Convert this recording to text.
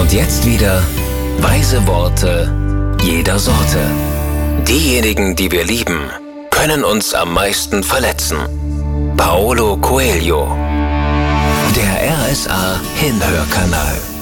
Und jetzt wieder weise Worte jeder Sorte. Diejenigen, die wir lieben, können uns am meisten verletzen. Paulo Coelho. Der RSA Hinhörkanal.